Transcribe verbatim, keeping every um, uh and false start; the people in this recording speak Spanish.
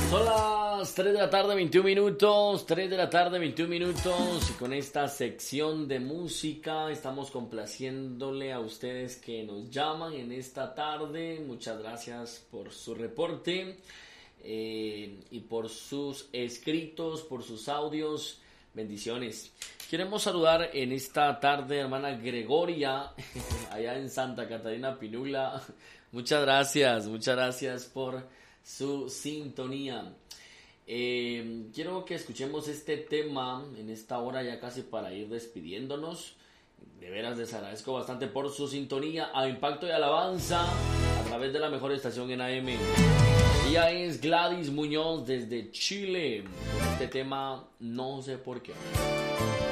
Son las tres de la tarde, veintiún minutos, tres de la tarde, veintiún minutos, y con esta sección de música estamos complaciéndole a ustedes que nos llaman en esta tarde. Muchas gracias por su reporte eh, y por sus escritos, por sus audios. Bendiciones. Queremos saludar en esta tarde a hermana Gregoria, allá en Santa Catarina Pinula. Muchas gracias, muchas gracias por su sintonía. Eh, quiero que escuchemos este tema en esta hora, ya casi para ir despidiéndonos. De veras les agradezco bastante por su sintonía a Impacto y Alabanza a través de la mejor estación en A M. Ella es Gladys Muñoz desde Chile. Este tema, no sé por qué.